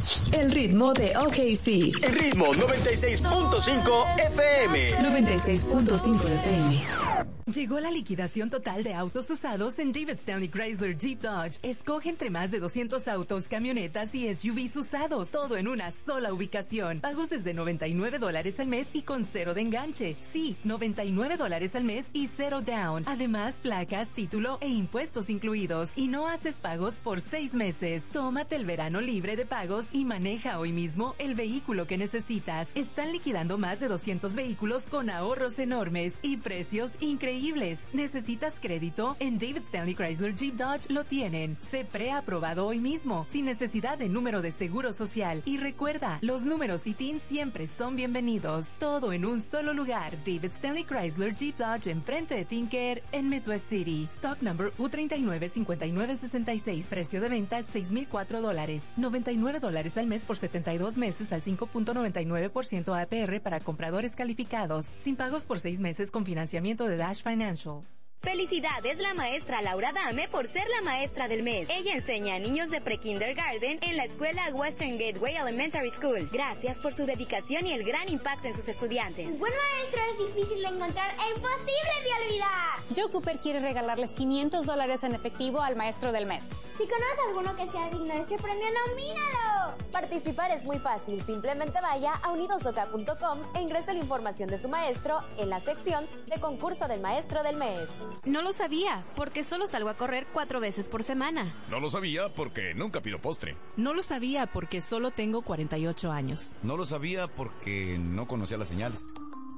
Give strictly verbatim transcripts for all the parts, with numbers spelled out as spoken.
El ritmo de O K C. El ritmo noventa y seis punto cinco F M. noventa y seis punto cinco F M. Llegó la liquidación total de autos usados en David Stanley Chrysler Jeep Dodge. Escoge entre más de doscientos autos, camionetas y S U Vs usados, todo en una sola ubicación. Pagos desde noventa y nueve dólares al mes y con cero de enganche. Sí, noventa y nueve dólares al mes y cero down. Además, placas, título e impuestos incluidos. Y no haces pagos por seis meses. Tómate el verano libre de pagos y maneja hoy mismo el vehículo que necesitas. Están liquidando más de doscientos vehículos con ahorros enormes y precios increíbles. ¿Necesitas crédito? En David Stanley Chrysler Jeep Dodge lo tienen. Sé preaprobado hoy mismo, sin necesidad de número de seguro social. Y recuerda, los números I T I N siempre son bienvenidos. Todo en un solo lugar. David Stanley Chrysler Jeep Dodge enfrente de Tinker en Midwest City. Stock number U treinta y nueve cincuenta y nueve sesenta y seis. Precio de venta seis mil cuatro dólares. noventa y nueve dólares al mes por setenta y dos meses al cinco punto noventa y nueve por ciento A P R para compradores calificados. Sin pagos por seis meses con financiamiento de Dash Financial. Felicidades la maestra Laura Dame por ser la maestra del mes. Ella enseña a niños de pre-kindergarten en la escuela Western Gateway Elementary School. Gracias por su dedicación y el gran impacto en sus estudiantes. Un buen maestro es difícil de encontrar e imposible de olvidar. Joe Cooper quiere regalarles quinientos dólares en efectivo al maestro del mes. Si conoces a alguno que sea digno de ese premio, nomínalo. Participar es muy fácil. Simplemente vaya a unidos o k punto com e ingrese la información de su maestro en la sección de concurso del maestro del mes. No lo sabía, porque solo salgo a correr cuatro veces por semana. No lo sabía porque nunca pido postre. No lo sabía porque solo tengo cuarenta y ocho años. No lo sabía porque no conocía las señales.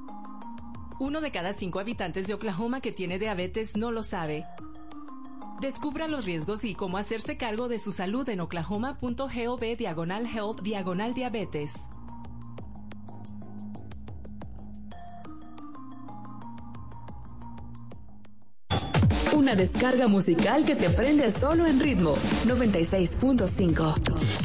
Uno de cada cinco habitantes de Oklahoma que tiene diabetes no lo sabe. Descubra los riesgos y cómo hacerse cargo de su salud en oklahoma punto gov diagonal health diagonal diabetes. Una descarga musical que te prende solo en ritmo noventa y seis punto cinco.